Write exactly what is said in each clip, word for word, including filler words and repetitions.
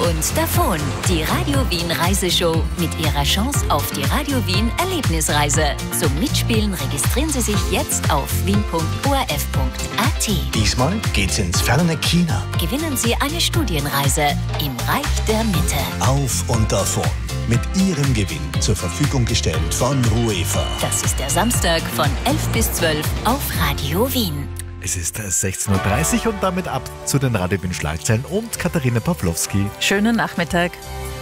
und davon. Die Radio Wien Reiseshow mit ihrer Chance auf die Radio Wien Erlebnisreise. Zum Mitspielen registrieren Sie sich jetzt auf wien punkt o r f punkt a t. Diesmal geht's ins ferne China. Gewinnen Sie eine Studienreise im Reich der Mitte. Auf und davon. Mit Ihrem Gewinn zur Verfügung gestellt von UEFA. Das ist der Samstag von elf bis zwölf auf Radio Wien. Es ist sechzehn Uhr dreißig und damit ab zu den Radio Wien Schlagzeilen und Katharina Pawlowski. Schönen Nachmittag.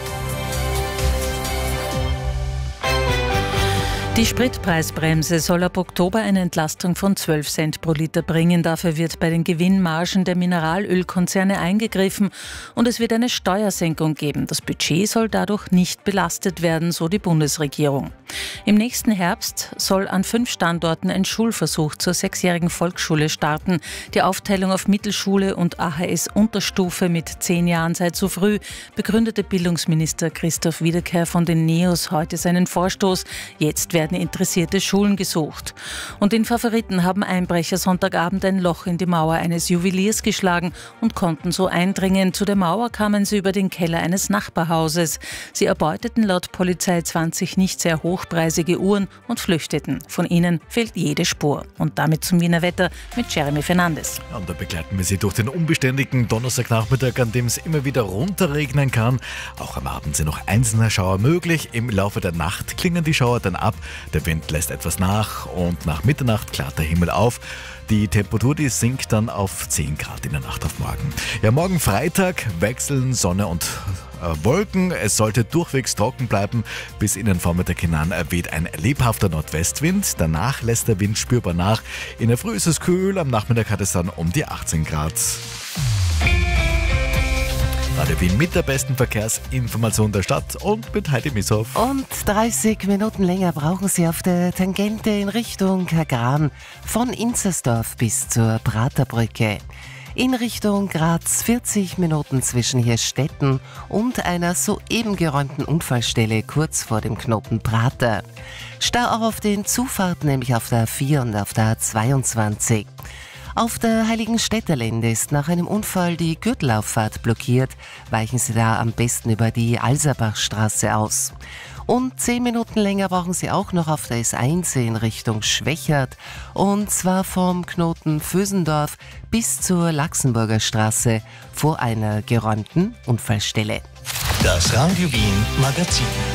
Die Spritpreisbremse soll ab Oktober eine Entlastung von zwölf Cent pro Liter bringen. Dafür wird bei den Gewinnmargen der Mineralölkonzerne eingegriffen und es wird eine Steuersenkung geben. Das Budget soll dadurch nicht belastet werden, so die Bundesregierung. Im nächsten Herbst soll an fünf Standorten ein Schulversuch zur sechsjährigen Volksschule starten. Die Aufteilung auf Mittelschule und A H S-Unterstufe mit zehn Jahren sei zu früh, begründete Bildungsminister Christoph Wiederkehr von den NEOS heute seinen Vorstoß. Jetzt werden interessierte Schulen gesucht. Und in Favoriten haben Einbrecher Sonntagabend ein Loch in die Mauer eines Juweliers geschlagen und konnten so eindringen. Zu der Mauer kamen sie über den Keller eines Nachbarhauses. Sie erbeuteten laut Polizei zwanzig nicht sehr hochpreisige Uhren und flüchteten. Von ihnen fehlt jede Spur. Und damit zum Wiener Wetter mit Jeremy Fernandes. Und da begleiten wir Sie durch den unbeständigen Donnerstagnachmittag, an dem es immer wieder runterregnen kann. Auch am Abend sind noch einzelne Schauer möglich. Im Laufe der Nacht klingen die Schauer dann ab. Der Wind lässt etwas nach und nach Mitternacht klart der Himmel auf. Die Temperatur, die sinkt dann auf zehn Grad in der Nacht auf morgen. Ja, morgen Freitag wechseln Sonne und äh, Wolken. Es sollte durchwegs trocken bleiben. Bis in den Vormittag hinein weht ein lebhafter Nordwestwind. Danach lässt der Wind spürbar nach. In der Früh ist es kühl, am Nachmittag hat es dann um die achtzehn Grad. Radio Wien mit der besten Verkehrsinformation der Stadt und mit Heidi Misshoff. Und dreißig Minuten länger brauchen Sie auf der Tangente in Richtung Kagran von Inzersdorf bis zur Praterbrücke. In Richtung Graz vierzig Minuten zwischen Hirstetten und einer soeben geräumten Unfallstelle kurz vor dem Knoten Prater. Stau auch auf den Zufahrten, nämlich auf der A vier und auf der A zweiundzwanzig. Auf der Heiligenstädterlände ist nach einem Unfall die Gürtelauffahrt blockiert. Weichen Sie da am besten über die Alserbachstraße aus. Und zehn Minuten länger brauchen Sie auch noch auf der S eins in Richtung Schwächert. Und zwar vom Knoten Vösendorf bis zur Laxenburger Straße vor einer geräumten Unfallstelle. Das Radio Wien Magazin.